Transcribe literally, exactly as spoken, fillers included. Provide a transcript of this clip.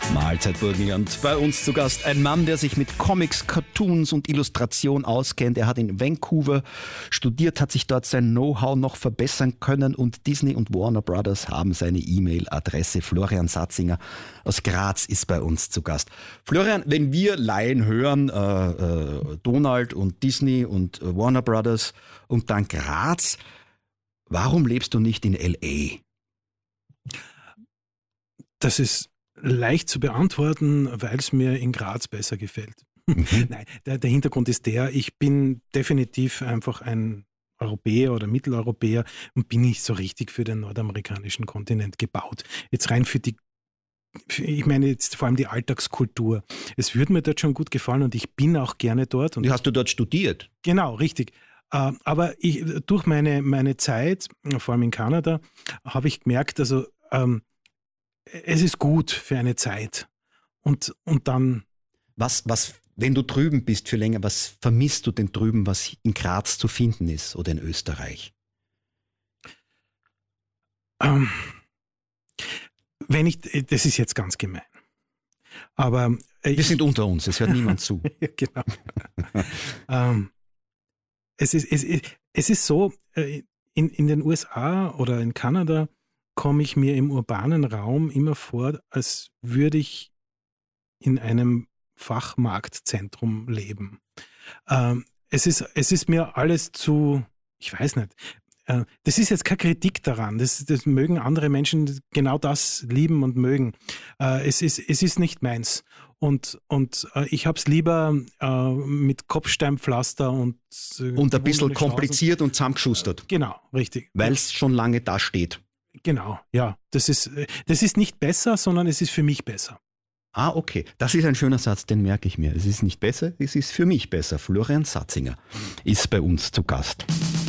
Mahlzeit Burgenland. Bei uns zu Gast ein Mann, der sich mit Comics, Cartoons und Illustration auskennt. Er hat in Vancouver studiert, hat sich dort sein Know-how noch verbessern können und Disney und Warner Brothers haben seine E-Mail-Adresse. Florian Satzinger aus Graz ist bei uns zu Gast. Florian, wenn wir Laien hören, äh, äh, Donald und Disney und äh, Warner Brothers und dann Graz, warum lebst du nicht in L A? Das ist leicht zu beantworten, weil es mir in Graz besser gefällt. Mhm. Nein, der, der Hintergrund ist der, ich bin definitiv einfach ein Europäer oder Mitteleuropäer und bin nicht so richtig für den nordamerikanischen Kontinent gebaut. Jetzt rein für die, für, ich meine jetzt vor allem die Alltagskultur. Es würde mir dort schon gut gefallen und ich bin auch gerne dort. Und hast du dort studiert? Genau, richtig. Aber ich, durch meine, meine Zeit, vor allem in Kanada, habe ich gemerkt, also ähm, es ist gut für eine Zeit. Und, und dann... Was, was, wenn du drüben bist für länger, was vermisst du denn drüben, was in Graz zu finden ist oder in Österreich? Ähm, wenn ich, das ist jetzt ganz gemein. Aber... Wir ich, sind unter uns, es hört niemand zu. Ja, genau. ähm, es, ist, es, es ist so, in, in den U S A oder in Kanada komme ich mir im urbanen Raum immer vor, als würde ich in einem Fachmarktzentrum leben. Ähm, es ist, es ist mir alles zu, ich weiß nicht, äh, das ist jetzt keine Kritik daran, das, das mögen andere Menschen genau das lieben und mögen. Äh, es, ist, es ist nicht meins. Und, und äh, ich habe es lieber äh, mit Kopfsteinpflaster und... Äh, und ein bisschen kompliziert und zusammengeschustert. Genau, richtig. Weil es schon lange da steht. Genau, ja. Das ist, das ist nicht besser, sondern es ist für mich besser. Ah, okay. Das ist ein schöner Satz, den merke ich mir. Es ist nicht besser, es ist für mich besser. Florian Satzinger ist bei uns zu Gast.